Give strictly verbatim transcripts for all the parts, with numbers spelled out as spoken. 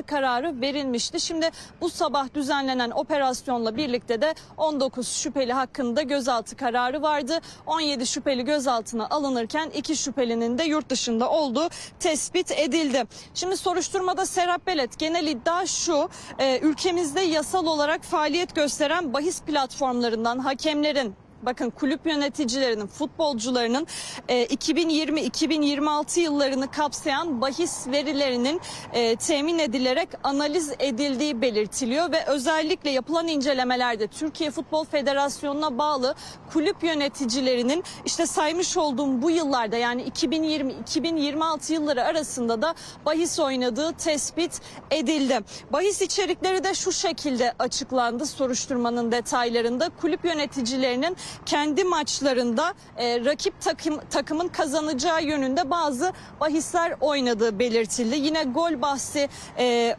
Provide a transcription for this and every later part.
kararı verilmişti. Şimdi bu sabah düzenlenen operasyonla birlikte de on dokuz şüpheli hakkında gözaltı kararı vardı. on yedi şüpheli gözaltına alınırken iki şüphelinin de yurt dışında olduğu tespit edildi. Şimdi soruşturmada Serap Belet, genel iddia şu: e, ülkemizde yasal olarak faaliyet gösteren bahis platformlarından hakemlerin, bakın kulüp yöneticilerinin, futbolcularının e, iki bin yirmi iki bin yirmi altı yıllarını kapsayan bahis verilerinin e, temin edilerek analiz edildiği belirtiliyor ve özellikle yapılan incelemelerde Türkiye Futbol Federasyonu'na bağlı kulüp yöneticilerinin işte saymış olduğum bu yıllarda, yani iki bin yirmi iki bin yirmi altı yılları arasında da bahis oynadığı tespit edildi. Bahis içerikleri de şu şekilde açıklandı soruşturmanın detaylarında: kulüp yöneticilerinin kendi maçlarında e, rakip takım takımın kazanacağı yönünde bazı bahisler oynadığı belirtildi. Yine gol bahsi e,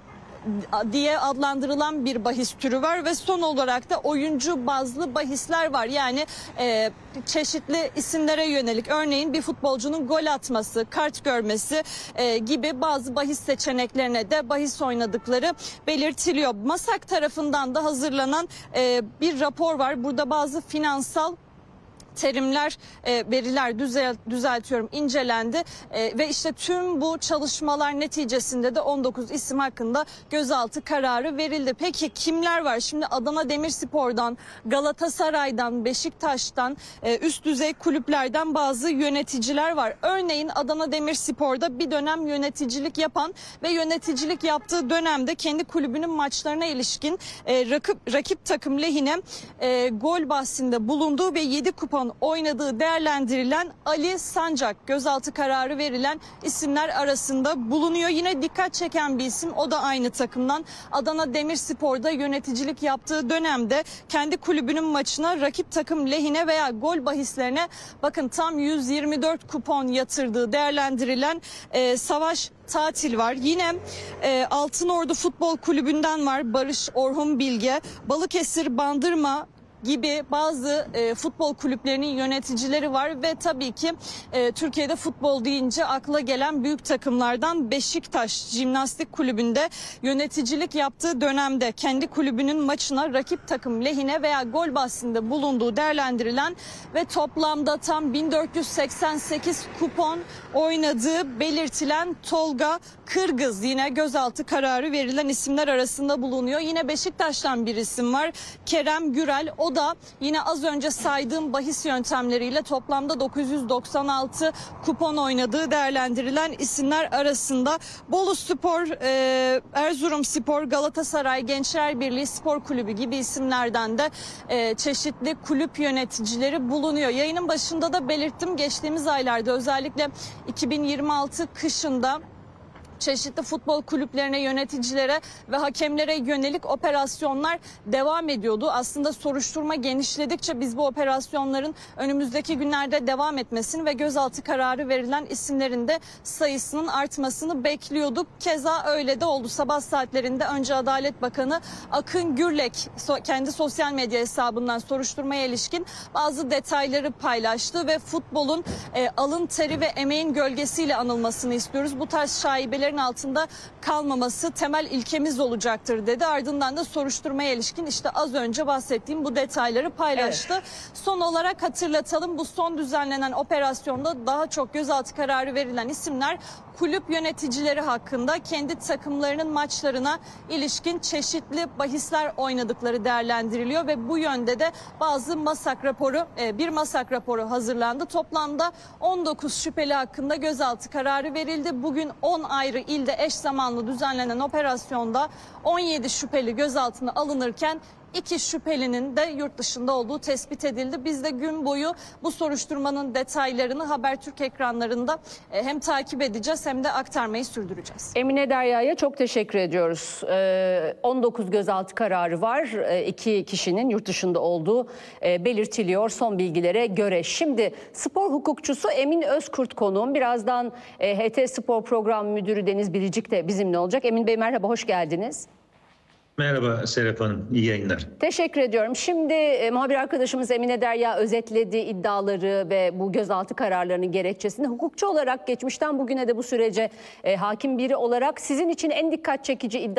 diye adlandırılan bir bahis türü var ve son olarak da oyuncu bazlı bahisler var. Yani e, çeşitli isimlere yönelik, örneğin bir futbolcunun gol atması, kart görmesi e, gibi bazı bahis seçeneklerine de bahis oynadıkları belirtiliyor. MASAK tarafından da hazırlanan e, bir rapor var. Burada bazı finansal terimler, e, veriler düzelt, düzeltiyorum incelendi e, ve işte tüm bu çalışmalar neticesinde de on dokuz isim hakkında gözaltı kararı verildi. Peki kimler var? Şimdi Adana Demirspor'dan, Galatasaray'dan, Beşiktaş'tan, e, üst düzey kulüplerden bazı yöneticiler var. Örneğin Adana Demirspor'da bir dönem yöneticilik yapan ve yöneticilik yaptığı dönemde kendi kulübünün maçlarına ilişkin e, rakip, rakip takım lehine e, gol bahsinde bulunduğu ve yedi kupon oynadığı değerlendirilen Ali Sancak gözaltı kararı verilen isimler arasında bulunuyor. Yine dikkat çeken bir isim, o da aynı takımdan. Adana Demirspor'da yöneticilik yaptığı dönemde kendi kulübünün maçına rakip takım lehine veya gol bahislerine bakın tam yüz yirmi dört kupon yatırdığı değerlendirilen e, Savaş Tatil var. Yine e, Altınordu Futbol Kulübü'nden var Barış Orhun Bilge. Balıkesir, Bandırma gibi bazı e, futbol kulüplerinin yöneticileri var ve tabii ki e, Türkiye'de futbol deyince akla gelen büyük takımlardan Beşiktaş Jimnastik Kulübü'nde yöneticilik yaptığı dönemde kendi kulübünün maçına rakip takım lehine veya gol bahsinde bulunduğu değerlendirilen ve toplamda tam bin dört yüz seksen sekiz kupon oynadığı belirtilen Tolga Kırgız yine gözaltı kararı verilen isimler arasında bulunuyor. Yine Beşiktaş'tan bir isim var, Kerem Gürel. O da yine az önce saydığım bahis yöntemleriyle toplamda dokuz yüz doksan altı kupon oynadığı değerlendirilen isimler arasında. Bolu Spor, e, Erzurum Spor, Galatasaray, Gençler Birliği Spor Kulübü gibi isimlerden de e, çeşitli kulüp yöneticileri bulunuyor. Yayının başında da belirttim, geçtiğimiz aylarda özellikle iki bin yirmi altı kışında çeşitli futbol kulüplerine, yöneticilere ve hakemlere yönelik operasyonlar devam ediyordu. Aslında soruşturma genişledikçe biz bu operasyonların önümüzdeki günlerde devam etmesini ve gözaltı kararı verilen isimlerin de sayısının artmasını bekliyorduk. Keza öyle de oldu. Sabah saatlerinde önce Adalet Bakanı Akın Gürlek kendi sosyal medya hesabından soruşturmaya ilişkin bazı detayları paylaştı ve futbolun e, alın teri ve emeğin gölgesiyle anılmasını istiyoruz. Bu tarz şaibeler altında kalmaması temel ilkemiz olacaktır dedi. Ardından da soruşturmaya ilişkin işte az önce bahsettiğim bu detayları paylaştı. Evet. Son olarak hatırlatalım, bu son düzenlenen operasyonda daha çok gözaltı kararı verilen isimler kulüp yöneticileri hakkında kendi takımlarının maçlarına ilişkin çeşitli bahisler oynadıkları değerlendiriliyor ve bu yönde de bazı MASAK raporu, bir MASAK raporu hazırlandı. Toplamda on dokuz şüpheli hakkında gözaltı kararı verildi. Bugün on ayrı ilde eş zamanlı düzenlenen operasyonda on yedi şüpheli gözaltına alınırken İki şüphelinin de yurt dışında olduğu tespit edildi. Biz de gün boyu bu soruşturmanın detaylarını Habertürk ekranlarında hem takip edeceğiz hem de aktarmayı sürdüreceğiz. Emine Derya'ya çok teşekkür ediyoruz. on dokuz gözaltı kararı var. İki kişinin yurt dışında olduğu belirtiliyor son bilgilere göre. Şimdi spor hukukçusu Emin Özkurt konuğum. Birazdan H T Spor Program Müdürü Deniz Biricik de bizimle olacak. Emin Bey merhaba, hoş geldiniz. Merhaba Serap Hanım, iyi yayınlar. Teşekkür ediyorum. Şimdi e, muhabir arkadaşımız Emine Derya özetledi iddiaları ve bu gözaltı kararlarının gerekçesini. Hukukçu olarak geçmişten bugüne de bu sürece e, hakim biri olarak sizin için en dikkat çekici iddia